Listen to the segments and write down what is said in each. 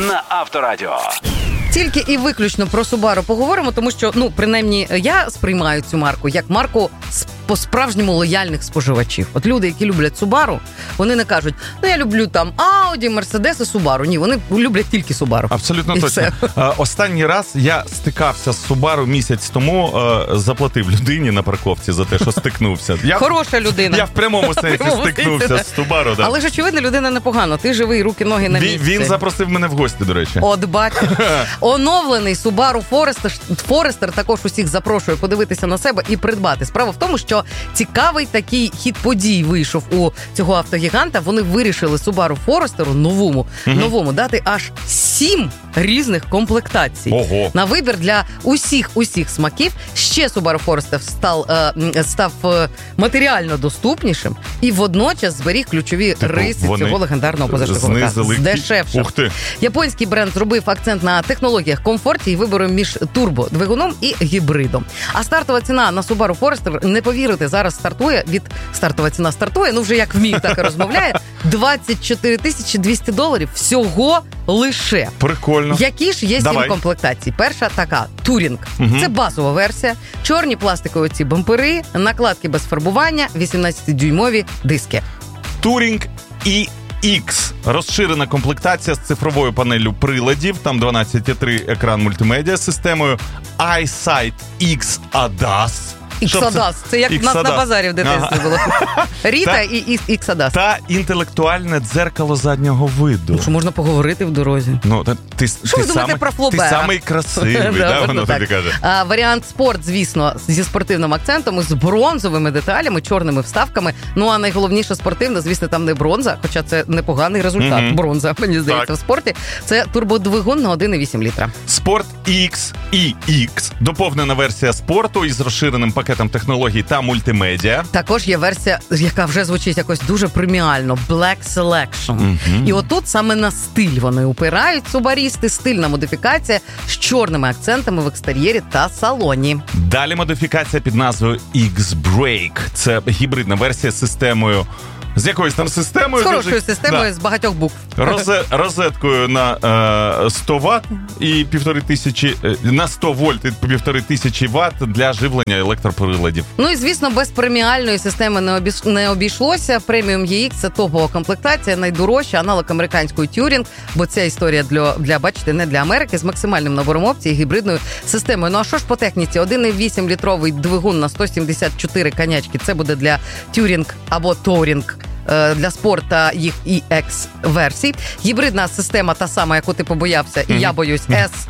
на Авторадіо. Тільки і виключно про Subaru поговоримо, тому що, принаймні, я сприймаю цю марку як марку по-справжньому лояльних споживачів. От люди, які люблять Subaru, вони не кажуть, я люблю там Audi, Mercedes і Subaru. Ні, вони люблять тільки Subaru. Абсолютно точно. Останній раз я стикався з Subaru місяць тому, заплатив людині на парковці за те, що стикнувся. Хороша людина. Я в прямому сенсі стикнувся з Subaru. Да. Але ж, очевидно, людина непогана. Ти живий, руки, ноги на місці. Він запросив мене в гості, до речі. От бачиш. Оновлений Subaru Forester також усіх запрошує подивитися на себе і придбати. Справа в тому, що цікавий такий хід подій вийшов у цього автогіганта. Вони вирішили Subaru Forester новому дати аж 7 різних комплектацій. Ого. На вибір для усіх смаків. Ще Subaru Forester став матеріально доступнішим і водночас зберіг ключові риси цього легендарного позашляховика. Здешевшав. Ух ти. Японський бренд зробив акцент на технологіях, комфорті і вибору між турбодвигуном і гібридом. А стартова ціна на Subaru Forester, не повірите, зараз стартова ціна стартує, вже як вмію, так і розмовляє, $24 200 всього лише. Прикольно. Які ж є 7 комплектацій? Перша така, Touring. Це базова версія, чорні пластикові ці бампери, накладки без фарбування, 18-дюймові диски. Touring X. Розширена комплектація з цифровою панеллю приладів, там 12,3 екран мультимедіа з системою iSight X ADAS. X-ADAS. Це як в нас на базарі в дитинстві було. Ріта і X-ADAS. Та інтелектуальне дзеркало заднього виду. Що можна поговорити в дорозі. Ти самий красивий, воно тобі каже. Варіант спорт, звісно, зі спортивним акцентом, з бронзовими деталями, чорними вставками. А найголовніше спортивне, звісно, там не бронза, хоча це непоганий результат. Бронза, мені здається, в спорті. Це турбодвигун на 1,8 літра. Sport X EX. Доповнена версія спорту із розширеним пакетом технологій та мультимедіа. Також є версія, яка вже звучить якось дуже преміально. Black Selection. І отут саме на стиль вони упирають субарісти. Стильна модифікація з чорними акцентами в екстер'єрі та салоні. Далі модифікація під назвою X-Brake. Це гібридна версія з системою. З якоюсь там системою. З хорошою системою, з багатьох букв. Розеткою на 100 Вт і 1500, на 100 вольт і 1500 Вт для живлення електроприладів. І, звісно, без преміальної системи не обійшлося. Преміум EX – це топова комплектація, найдорожча, аналог американської Touring, бо ця історія бачите, не для Америки, з максимальним набором опцій і гібридною системою. А що ж по техніці? 1,8 літровий двигун на 174 конячки – це буде для Touring або Touring. Для спорту їх EX-версій. Гібридна система та сама, яку ти побоявся, і я боюсь,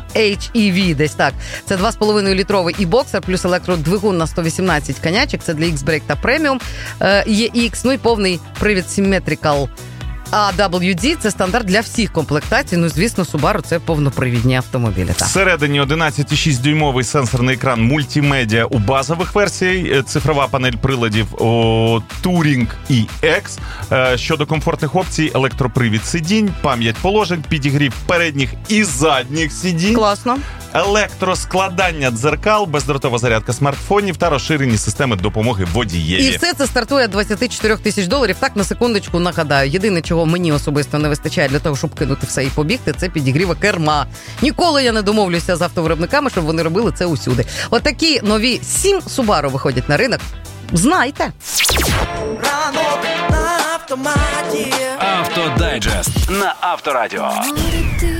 SHEV, десь так. Це 2,5-літровий e-боксер, плюс електродвигун на 118 конячок, це для X-Brake та Premium EX, і повний привід Symmetrical AWD – це стандарт для всіх комплектацій. Звісно, Subaru – це повнопривідні автомобілі. Всередині 11,6-дюймовий сенсорний екран мультимедіа у базових версій, цифрова панель приладів Touring EX. Щодо комфортних опцій, електропривід сидінь, пам'ять положень, підігрів передніх і задніх сидінь. Класно. Електроскладання дзеркал, бездротова зарядка смартфонів та розширені системи допомоги водієві. І все це стартує $24 тисяч. Так, на секундочку нагадаю. Єдине, чого мені особисто не вистачає для того, щоб кинути все і побігти, це підігріва керма. Ніколи я не домовлюся з автовиробниками, щоб вони робили це усюди. Отакі нові 7 Subaru виходять на ринок. Знайте! Автодайджест на Авторадіо.